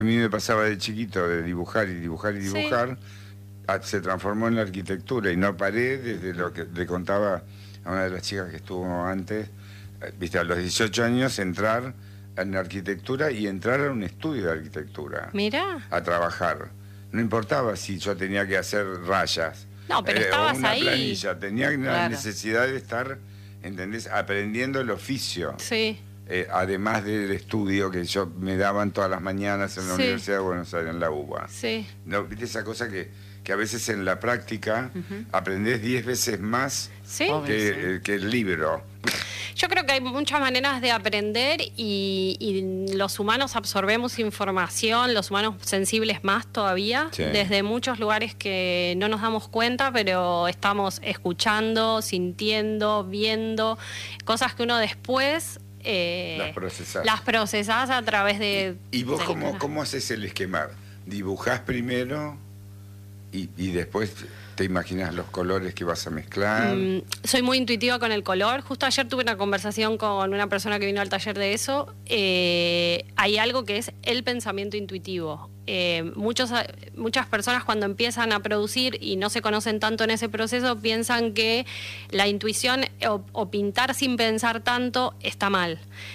A mí me pasaba de chiquito de dibujar y dibujar y dibujar, se transformó en la arquitectura y no paré desde lo que le contaba a una de las chicas que estuvo antes, viste, a los 18 años entrar en arquitectura y entrar a un estudio de arquitectura. Mira. A trabajar. No importaba si yo tenía que hacer rayas. No, pero estabas o una ahí. planilla, tenía la Claro. necesidad de estar, ¿entendés? Aprendiendo el oficio. Sí. Además del estudio que yo me daban todas las mañanas en la Sí. Universidad de Buenos Aires, en la UBA. Sí. ¿No? ¿Viste esa cosa que a veces en la práctica aprendés 10 veces más Sí. Obvio. que el libro? Yo creo que hay muchas maneras de aprender y los humanos absorbemos información, los humanos sensibles más todavía, Sí. desde muchos lugares que no nos damos cuenta, pero estamos escuchando, sintiendo, viendo, cosas que uno después Las procesás. procesás a través de... ¿Y vos de- cómo haces el esquema? ¿Dibujás primero y después te imaginas los colores que vas a mezclar? Soy muy intuitiva con el color. Justo ayer tuve una conversación con una persona que vino al taller de eso. Hay algo que es el pensamiento intuitivo. Muchas personas cuando empiezan a producir y no se conocen tanto en ese proceso piensan que la intuición o pintar sin pensar tanto está mal.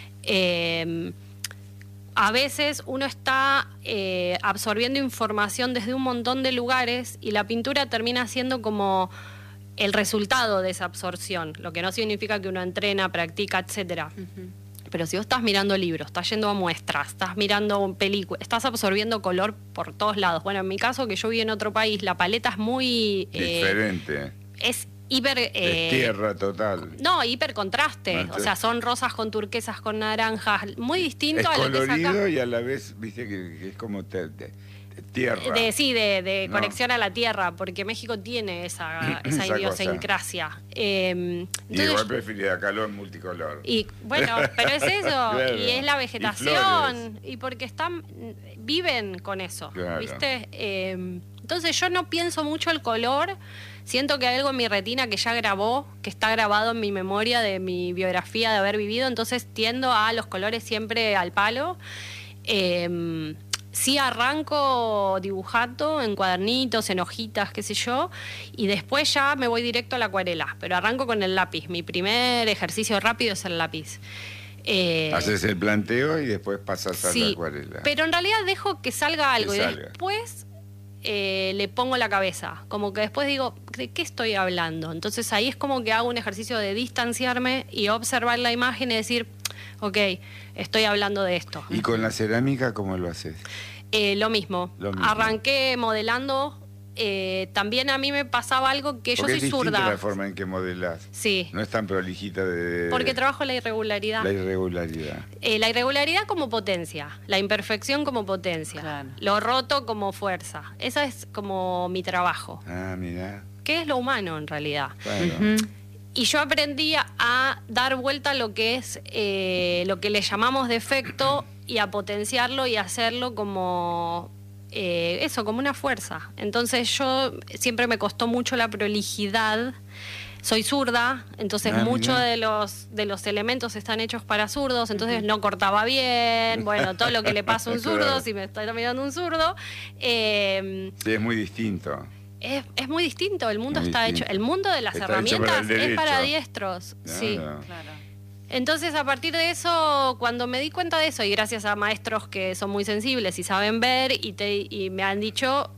A veces uno está absorbiendo información desde un montón de lugares y la pintura termina siendo como el resultado de esa absorción, lo que no significa que uno entrena, practica, etcétera. Pero si vos estás mirando libros, estás yendo a muestras, estás mirando películas, estás absorbiendo color por todos lados. Bueno, en mi caso, que yo vivo en otro país, la paleta es muy... Diferente. es hiper... Es tierra total. No, hiper contraste. No, O sea, son rosas con turquesas, con naranjas. Muy distinto Es a lo que es acá. colorido y a la vez, viste, que es como tierra. De No. conexión a la tierra, porque México tiene esa Esa idiosincrasia. Y Entonces, igual prefería acá lo multicolor. y bueno, pero es eso, Claro. y es la Y vegetación, flores. y porque viven con eso, Claro. ¿viste? Entonces yo no pienso mucho el color, siento que hay algo en mi retina que ya grabó, que está grabado en mi memoria de mi biografía de haber vivido, entonces tiendo a los colores siempre al palo. Sí arranco dibujando en cuadernitos, en hojitas, qué sé yo, y después ya me voy directo a la acuarela, pero arranco con el lápiz. Mi primer ejercicio rápido es el lápiz. Haces el planteo y después pasas a la Sí, acuarela. pero en realidad dejo que salga algo Que y salga. después le pongo la cabeza, como que después digo, ¿de qué estoy hablando? Entonces ahí es como que hago un ejercicio de distanciarme y observar la imagen y decir, ok, estoy hablando de esto. ¿Y con la cerámica cómo lo haces? Lo mismo. Lo mismo. Arranqué modelando. También a mí me pasaba algo que Porque yo es soy distinta zurda. la forma en que modelás. Sí, No es tan prolijita de porque trabajo la irregularidad. la irregularidad. La irregularidad como potencia, la imperfección como potencia, Claro. lo roto como fuerza. Esa es como mi trabajo, Ah, mirá. que es lo humano en realidad. Bueno. Y yo aprendí a dar vuelta a lo que es lo que le llamamos defecto y a potenciarlo y hacerlo como eso, como una fuerza. Entonces yo siempre me costó mucho la prolijidad. Soy zurda, entonces muchos mirá. de los elementos están hechos para zurdos, entonces no cortaba bien, bueno, todo lo que le pasa a un zurdo, Claro. si me está mirando un zurdo. Sí, es muy distinto. Es muy distinto, el mundo Muy está distinto. hecho, el mundo de las Está hecho para herramientas el es para derecho. diestros, sí. Claro. Claro. Entonces a partir de eso, cuando me di cuenta de eso, y gracias a maestros que son muy sensibles y saben ver, y me han dicho,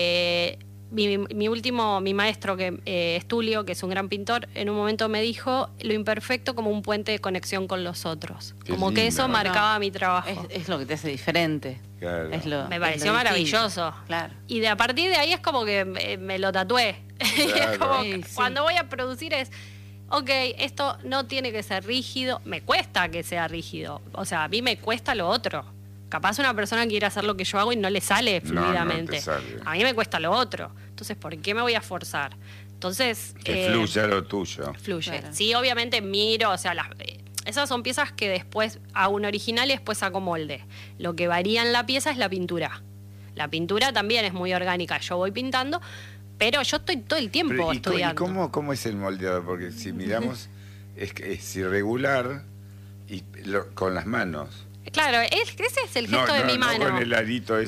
mi maestro, que es Tulio, que es un gran pintor, en un momento me dijo lo imperfecto como un puente de conexión con los otros. Qué Como que lindo. eso marcaba No, mi trabajo. Es lo que te hace diferente. Claro. Es lo, Me es pareció lo maravilloso. distinto. Claro. Y a partir de ahí es como que me lo tatué. Claro. Es como Sí, que sí. cuando voy a producir es, ok, esto no tiene que ser rígido, me cuesta que sea rígido. O sea, a mí me cuesta lo otro. Capaz una persona quiere hacer lo que yo hago y no le sale No, no te fluidamente. sale. A mí me cuesta lo otro. Entonces, ¿por qué me voy a forzar? Entonces... Que fluya lo tuyo. Fluye. Claro. Sí, obviamente miro, o sea, esas son piezas que después hago un original y después saco molde. Lo que varía en la pieza es la pintura. La pintura también es muy orgánica. Yo voy pintando, pero yo estoy todo el tiempo Pero, ¿y estudiando. cómo es el moldeado? Porque si miramos, es irregular y con las manos. Claro, ese es el gesto de mi no mano. con el arito